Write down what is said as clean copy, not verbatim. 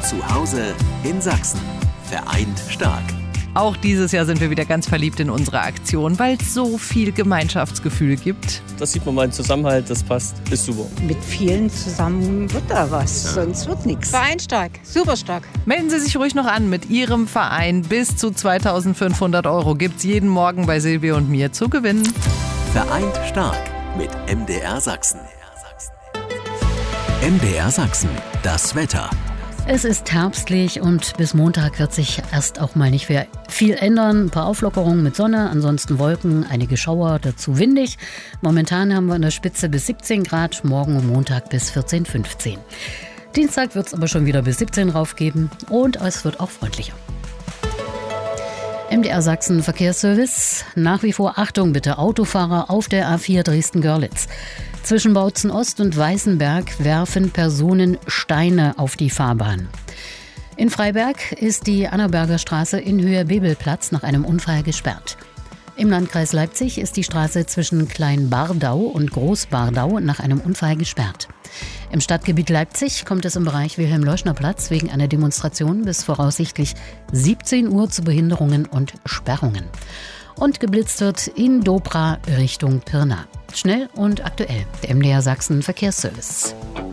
Zu Hause in Sachsen. Vereint stark. Auch dieses Jahr sind wir wieder ganz verliebt in unsere Aktion, weil es so viel Gemeinschaftsgefühl gibt. Das sieht man mal im Zusammenhalt, das passt, ist super. Mit vielen zusammen wird da was, sonst wird nichts. Verein stark, super stark. Melden Sie sich ruhig noch an mit Ihrem Verein. Bis zu 2.500 € gibt's jeden Morgen bei Silvia und mir zu gewinnen. Vereint stark mit MDR Sachsen. MDR Sachsen, das Wetter. Es ist herbstlich und bis Montag wird sich erst auch mal nicht viel ändern. Ein paar Auflockerungen mit Sonne, ansonsten Wolken, einige Schauer, dazu windig. Momentan haben wir in der Spitze bis 17 Grad, morgen und Montag bis 14, 15. Dienstag wird es aber schon wieder bis 17 raufgeben und es wird auch freundlicher. MDR Sachsen Verkehrsservice. Nach wie vor Achtung bitte, Autofahrer auf der A4 Dresden-Görlitz. Zwischen Bautzen Ost und Weißenberg werfen Personen Steine auf die Fahrbahn. In Freiberg ist die Annaberger Straße in Höhe Bebelplatz nach einem Unfall gesperrt. Im Landkreis Leipzig ist die Straße zwischen Klein-Bardau und Groß-Bardau nach einem Unfall gesperrt. Im Stadtgebiet Leipzig kommt es im Bereich Wilhelm-Leuschner-Platz wegen einer Demonstration bis voraussichtlich 17 Uhr zu Behinderungen und Sperrungen. Und geblitzt wird in Dobra Richtung Pirna. Schnell und aktuell, der MDR Sachsen Verkehrsservice.